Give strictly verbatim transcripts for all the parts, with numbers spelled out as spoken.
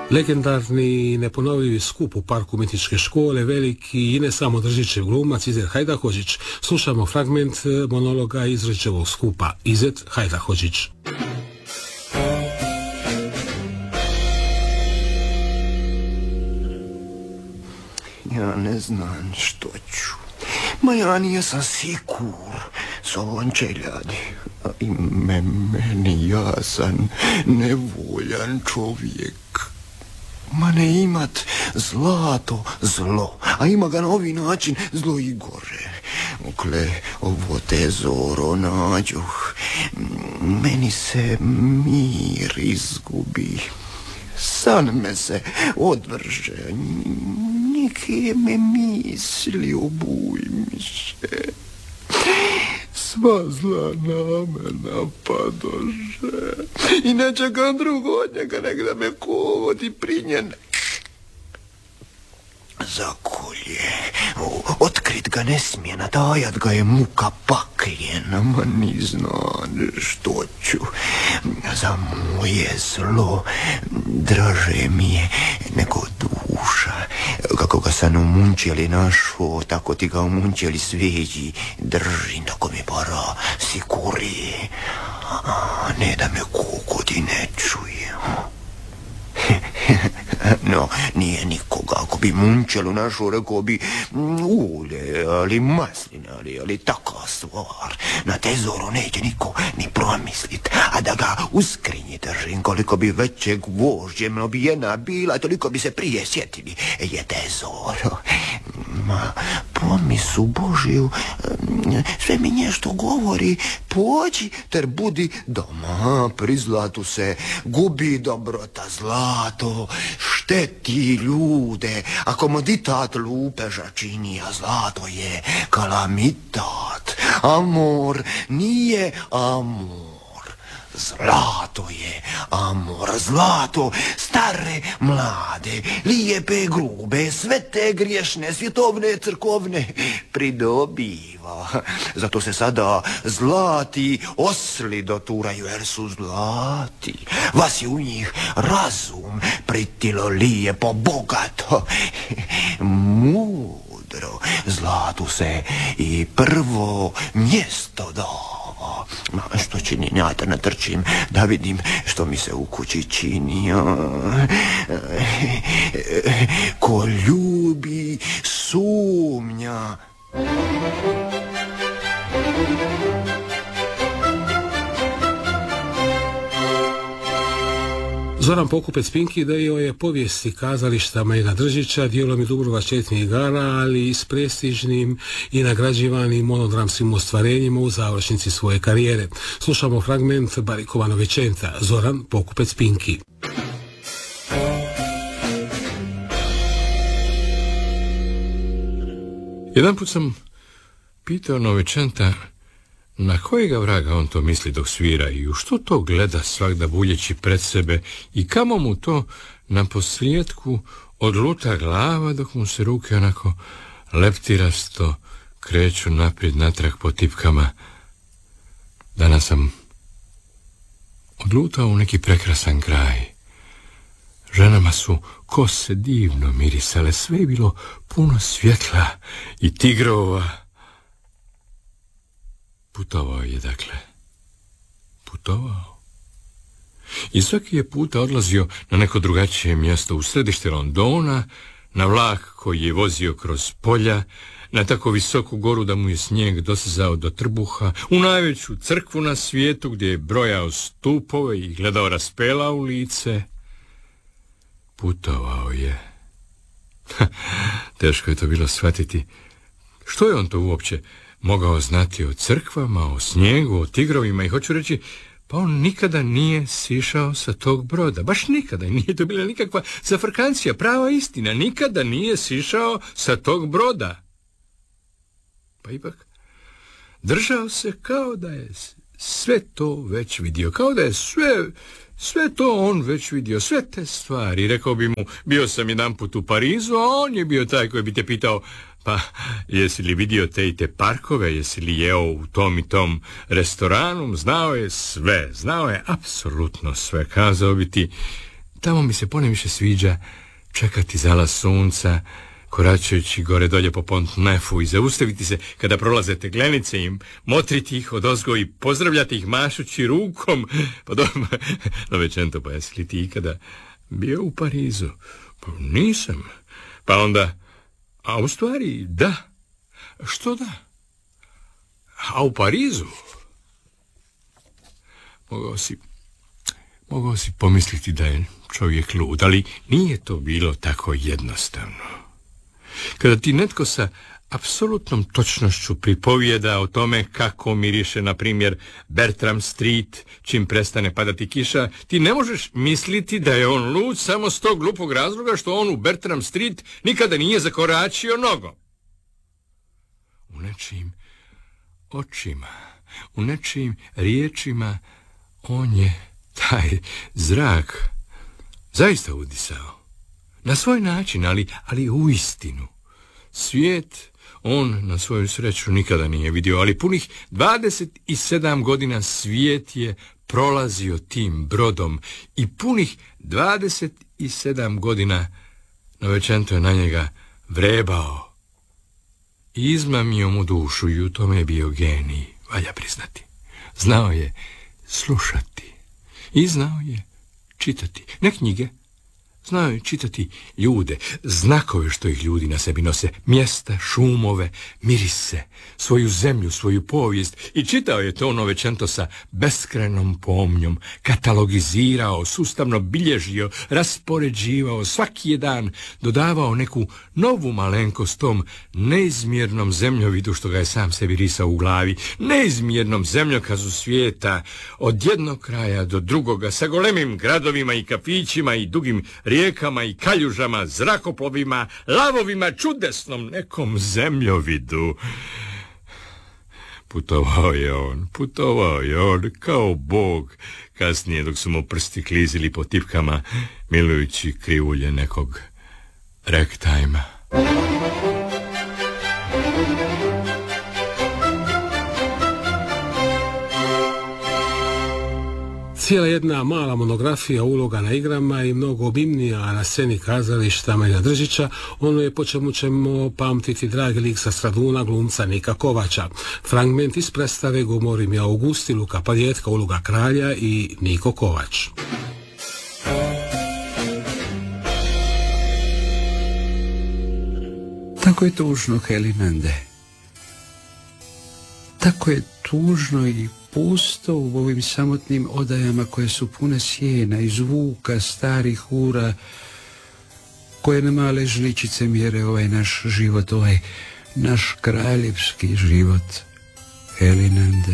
Legendarni neponovljivi skup u parku umjetničke škole, veliki i ne samo Držićev glumac Izet Hajdahodžić. Slušamo fragment monologa iz Držićevog skupa. Izet Hajdahodžić. Ja ne znam što ću. Ma ja nisam sikur s ovom čeljadi. A i me, meni ja sam nevoljan čovjek. Ma ne imat zlato zlo, a ima ga na ovi način zlo i gore. Okle ovo te zoro nađuh, meni se mir izgubi. San me se odvrže, neke me misli obujmiše. Sva zla na me napadože i ne čekam drugo od njega nek da me kovodi prinjen zakolje. Otkrit ga ne smije, nadajat ga je muka pakljena, ma ni znan što ću. Za moje zlo draže mi je nego duša. Kako ga sam u munčeli našo, tako ti ga u munčeli sveđi držim, tako mi para siguri. A ne da me kogodi ne čuje. No, nije nikoga. Ako bi munčelu našu, rekao bi ulje, ali masline, ali, ali taka stvar. Na te zoru neće niko ni promislit. A da ga u skrinji držim, koliko bi većeg vožđem obijena bila, toliko bi se prije sjetili. Je te zoro. Ma, pomisu Božiju, sve mi nešto govori. Pođi, ter budi doma. Pri zlatu se gubi dobrota, zlato šteti ljude, a komoditat lupeža čini, a zlato je kalamitat. Amor nije amor. Zlato je amor, zlato stare, mlade, lijepe, grube, sve te griješne, svjetovne, crkovne pridobiva. Zato se sada zlati osli doturaju, jer su zlati. Vas je u njih razum pritilo, lijepo, bogato, mudro. Zlatu se i prvo mjesto dava. Ma što čini, njata natrčim da vidim što mi se u kući čini. Ko ljubi sumnja. Zoran Pokupec-Pinki dao je povijesti kazališta Marina Držića, dijelom i dubrovačkih igara, ali i s prestižnim i nagrađivanim monodramskim ostvarenjima u završnici svoje karijere. Slušamo fragment Barikovano Večenta, Zoran Pokupec-Pinki. Jedan put sam pitao Novečenta na kojega vraga on to misli dok svira i u što to gleda svagda buljeći pred sebe i kamo mu to na posljedku odluta glava dok mu se ruke onako leptirasto kreću naprijed natrag po tipkama. Danas sam odlutao u neki prekrasan kraj. Ženama su kose divno mirisale, sve je bilo puno svjetla i tigrova. Putovao je, dakle. Putovao. I svaki je puta odlazio na neko drugačije mjesto, u središte Londona, na vlak koji je vozio kroz polja, na tako visoku goru da mu je snijeg dosezao do trbuha, u najveću crkvu na svijetu gdje je brojao stupove i gledao raspela u lice. Putovao je. Teško je to bilo shvatiti. Što je on to uopće mogao znati o crkvama, o snijegu, o tigrovima i hoću reći, pa on nikada nije sišao sa tog broda. Baš nikada. I nije to bila nikakva zafrkancija, prava istina. Nikada nije sišao sa tog broda. Pa ipak držao se kao da je sve to već vidio. Kao da je sve, sve to on već vidio. Sve te stvari. Rekao bi mu, bio sam jedan put u Parizu, a on je bio taj koji bi te pitao, pa jesi li vidio te i te parkove, jesi li jeo u tom i tom restoranu. Znao je sve, znao je apsolutno sve. Kazao bi ti, Tamo mi se ponajviše sviđa čekati zalaz sunca, koračajući gore dolje po Pont Nefu i zaustaviti se kada prolaze teglenice i motriti ih odozgo i pozdravljati ih mašući rukom. Pa doma, Novecento, pa jesi li ti ikada bio u Parizu? Pa nisam. Pa onda, a u stvari da. Što da? A u Parizu? Mogao si, mogao si pomisliti da je čovjek lud, ali nije to bilo tako jednostavno. Kada ti netko sa apsolutnom točnošću pripovijeda o tome kako miriše, na primjer, Bertram Street čim prestane padati kiša, ti ne možeš misliti da je on lud samo s tog glupog razloga što on u Bertram Street nikada nije zakoračio nogom. U nečijim očima, u nečijim riječima on je taj zrak zaista udisao. Na svoj način, ali, ali u istinu. Svijet on na svoju sreću nikada nije vidio, ali punih dvadeset sedam godina svijet je prolazio tim brodom i punih dvadeset sedam godina Novecento je na njega vrebao i izmamio mu dušu i u tome je bio genij, valja priznati. Znao je slušati i znao je čitati, ne knjige, znao je čitati ljude, znakove što ih ljudi na sebi nose, mjesta, šumove, mirise, svoju zemlju, svoju povijest i čitao je to Novecento sa beskrajnom pomnjom, katalogizirao, sustavno bilježio, raspoređivao, svaki je dan dodavao neku novu malenkost tom neizmjernom zemljovidu što ga je sam sebi risao u glavi, neizmjernom zemljokazu svijeta od jednog kraja do drugoga sa golemim gradovima i kafićima i dugim rijekama i kaljužama, zrakoplovima, lavovima, čudesnom nekom zemljovidu. Putovao je on, putovao je on kao Bog, kasnije dok su mu prsti klizili po tipkama, milujući krivulje nekog rektajma. Cijela jedna mala monografija uloga na igrama i mnogo obimnija na sceni kazališta Marijana Držića, ono je po čemu ćemo pamtiti dragi lik sa Straduna, glumca Nika Kovača. Fragment iz predstave Govori mi Augusti, Luka Paljetka, uloga kralja i Niko Kovač. Tako je tužno, Helinande. Tako je tužno i pusto u ovim samotnim odajama koje su pune sjena i zvuka starih ura koje na male žličice mjere ovaj naš život, ovaj naš kraljevski život, Helinande.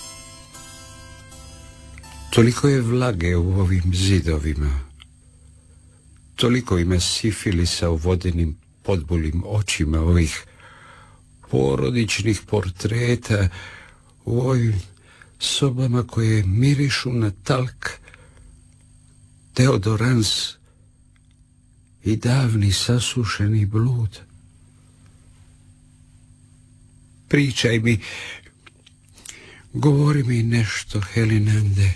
Toliko je vlage u ovim zidovima, toliko ima sifilisa u vodenim podbulim očima ovih porodičnih portreta u ovim sobama koje mirišu na talk, deodorans i davni sasušeni blud. Pričaj mi, govori mi nešto, Helinande.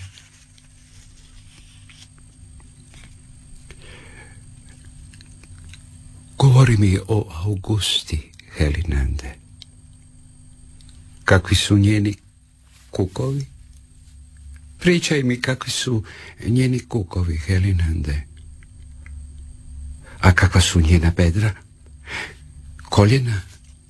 Govori mi o Augusti, Helinande. Kakvi su njeni kukovi? Pričaj mi kakvi su njeni kukovi, Helinande. A kakva su njena bedra? Koljena?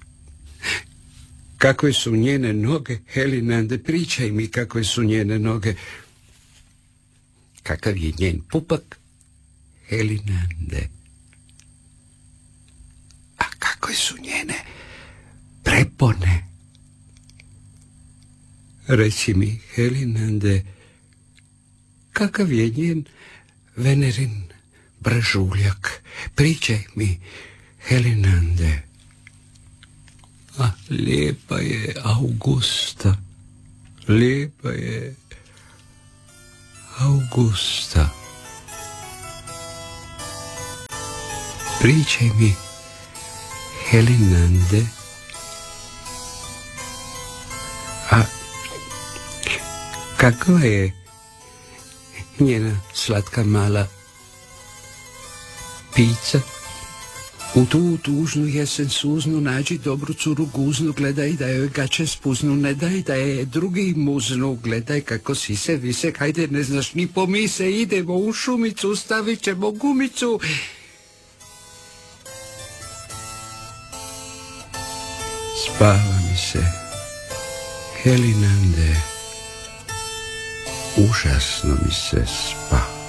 Kakve su njene noge, Helinande? Pričaj mi kakve su njene noge. Kakav je njen pupak, Helinande? A kakve su njene prepone? Reci mi, Helinande, kakav je njen Venerin brežuljak? Pričaj mi, Helinande. A lijepa je Augusta, lijepa je Augusta. Pričaj mi, Helinande. A kakva je njena slatka mala Pica, u tu tužnu jesen suznu nađi dobru curu guznu, gledaj da joj gače spuznu, ne daj da je drugi muznu, gledaj kako si se visek, hajde ne znaš ni pomise, idemo u šumicu, stavit ćemo gumicu. Spava mi se, Helinande, užasno mi se spava.